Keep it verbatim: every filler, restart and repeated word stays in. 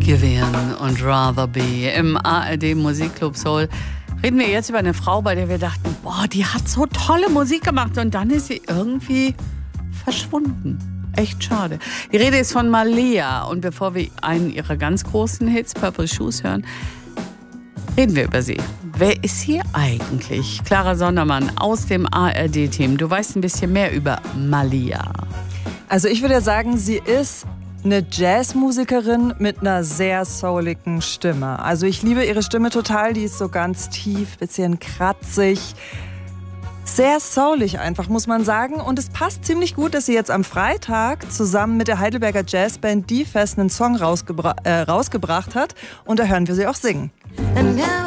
Vivian und Rather Be im A R D Musikclub Soul. Reden wir jetzt über eine Frau, bei der wir dachten, boah, die hat so tolle Musik gemacht und dann ist sie irgendwie verschwunden. Echt schade. Die Rede ist von Malia und bevor wir einen ihrer ganz großen Hits, Purple Shoes, hören, reden wir über sie. Wer ist sie eigentlich? Clara Sondermann aus dem A R D-Team. Du weißt ein bisschen mehr über Malia. Also ich würde sagen, sie ist eine Jazzmusikerin mit einer sehr souligen Stimme. Also ich liebe ihre Stimme total, die ist so ganz tief, bisschen kratzig. Sehr soulig einfach, muss man sagen. Und es passt ziemlich gut, dass sie jetzt am Freitag zusammen mit der Heidelberger Jazzband Die Fest einen Song rausgebra- äh, rausgebracht hat. Und da hören wir sie auch singen.